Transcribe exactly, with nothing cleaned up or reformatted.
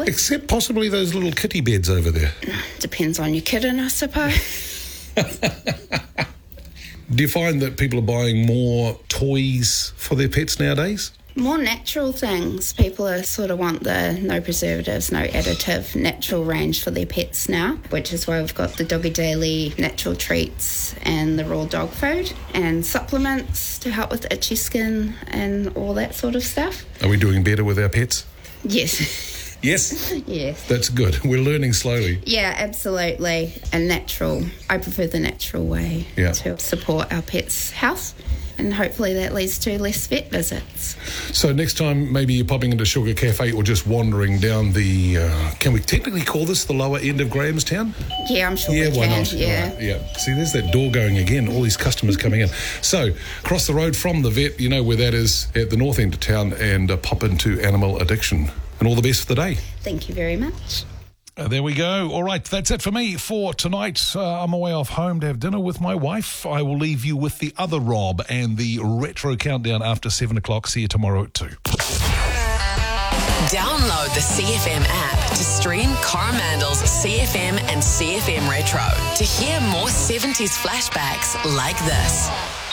toys. Except possibly those little kitty beds over there. Depends on your kitten, I suppose. Do you find that people are buying more toys for their pets nowadays? More natural things. People are sort of want the no preservatives, no additive, natural range for their pets now, which is why we've got the Doggy Daily natural treats and the raw dog food and supplements to help with itchy skin and all that sort of stuff. Are we doing better with our pets? Yes. Yes? Yes. That's good. We're learning slowly. Yeah, absolutely. And natural. I prefer the natural way Yeah. to support our pets' health. And hopefully that leads to less vet visits. So next time maybe you're popping into Sugar Cafe or just wandering down the, uh, can we technically call this the lower end of Grahamstown? Yeah, I'm sure Yeah, we why can. not? Yeah. Right, yeah. See, there's that door going again, all these customers coming in. So, across the road from the vet, you know where that is, at the north end of town, and uh, pop into Animal Addiction. And all the best for the day. Thank you very much. Uh, there we go. All right, that's it for me for tonight. Uh, I'm away off home to have dinner with my wife. I will leave you with the other Rob and the retro countdown after seven o'clock. See you tomorrow at two. Download the C F M app to stream Coromandel's C F M and C F M Retro to hear more seventies flashbacks like this.